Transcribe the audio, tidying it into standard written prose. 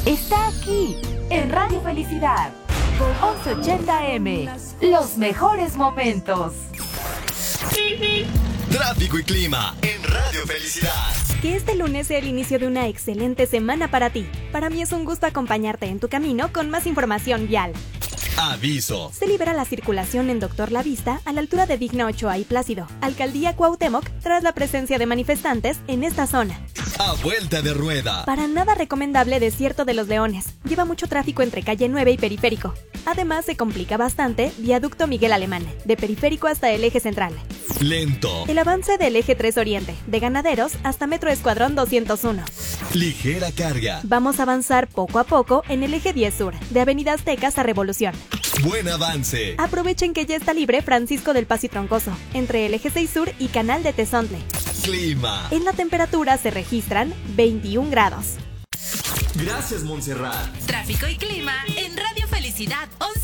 está aquí, en Radio Felicidad, por 1180M. Los mejores momentos. Tráfico y clima en Radio Felicidad. Que este lunes sea el inicio de una excelente semana para ti. Para mí es un gusto acompañarte en tu camino con más información vial. Aviso. Se libera la circulación en Doctor La Vista a la altura de Digna Ochoa y Plácido, Alcaldía Cuauhtémoc, tras la presencia de manifestantes en esta zona. A vuelta de rueda. Para nada recomendable Desierto de los Leones. Lleva mucho tráfico entre Calle 9 y Periférico. Además se complica bastante Viaducto Miguel Alemán, de Periférico hasta el Eje Central. Lento. El avance del Eje 3 Oriente, de Ganaderos hasta Metro Escuadrón 201. Ligera carga. Vamos a avanzar poco a poco en el Eje 10 Sur, de Avenida Aztecas a Revolución. Buen avance. Aprovechen que ya está libre Francisco del Paso y Troncoso, entre el Eje 6 Sur y Canal de Tezontle. Clima. En la temperatura se registran 21 grados. Gracias, Montserrat. Tráfico y clima en Radio Felicidad 11.